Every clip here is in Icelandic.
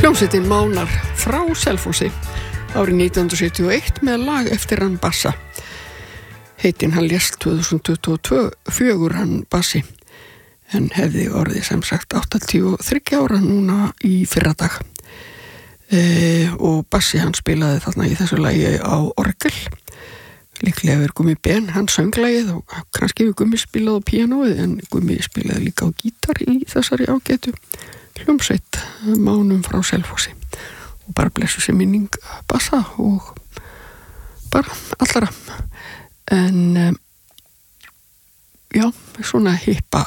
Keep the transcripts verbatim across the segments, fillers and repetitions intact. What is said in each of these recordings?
Hljómsveitin Mánar frá Selfossi árið nítján hundruð sjötíu og eitt með lag eftir hann Bassa. Heitinn hann lést tvö þúsund tuttugu og tvö, fjögur hann Bassi, en hefði orðið sem sagt áttatíu og þriggja ára núna í fyrradag. E, og Bassi hann spilaði þarna í þessu lagi á orgel. Líklega verið Gummi Ben, hann söng lagið og kannski við Gummi spilaði á píanóið, en Gummi spilaði líka á gítar í þessari ágætu hljómsveit Mánum frá Selfossi. Og bara blessu sér minning Bassa og bara allra. En um, já, svona hippa.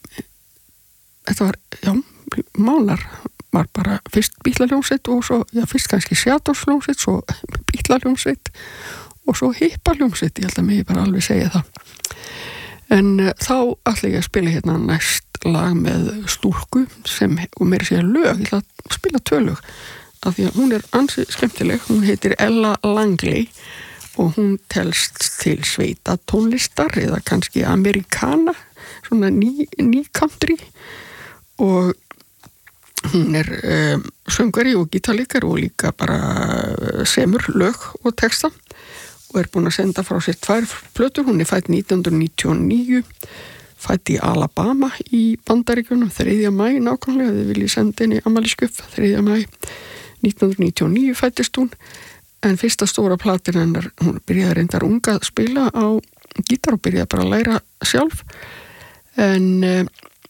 Þetta var, já, Mánar var bara fyrst bítlaljómsveit og svo, já, fyrst kannski Seattle-hljómsveit, svo bítlaljómsveit og svo hippa-hljómsveit, ég held að mig bara alveg segja það. En uh, þá ætla ég að spila hérna næst lag með stúlku sem, og meira segja lög, ég ætla að spila tvö lög af því að hún er ansi skemmtileg. Hún heitir Ella Langley og hún telst til sveita tónlistar eða kannski amerikana, svona ný, ný country, og hún er um, söngvari og gítarleikari og líka bara semur lög og texta og er búin að senda frá sér tvær plötur. Hún er fædd nítján hundruð níutíu og níu, fædd í Alabama í Bandaríkjunum þriðja maí nákvæmlega, þið viljið senda inn í afmælisgjöf þriðja maí nítján hundruð níutíu og níu fæddist hún, en fyrsta stóra platin hennar, hún byrjaði reyndar unga að spila á gítar og byrjaði bara að læra sjálf, en um,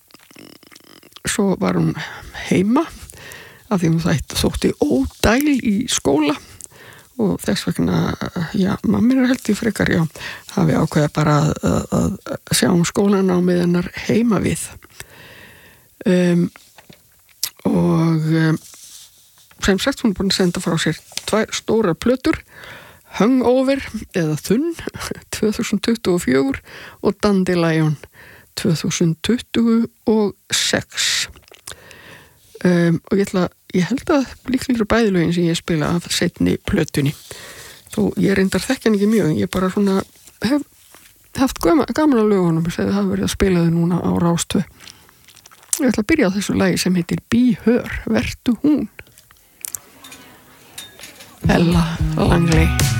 svo var hún heima af því hún þætt þótti ódæl í skóla og þess vegna, já, mammir er held í frekar, já, hafi ákveða bara að, að, að sjá um skólan á með hennar heima við. Um, og um, sem sagt, hún er búin að senda frá sér tvær stóra plötur, Hungover eða Þunn tvö þúsund tuttugu og fjögur og Dandelion tvö þúsund tuttugu og sex. Um, og ég, ætla, ég held að líklega bæðilögin sem ég spila af seinni plötunni, þó ég reyndar þekkja hann ekki mjög, ég bara svona hef haft gaman að lögunum sem það hafa verið að spila þau núna á Rás tvö. Ég ætla að byrja á þessu lagi sem heitir Be Her, vertu hún. Ella Langley.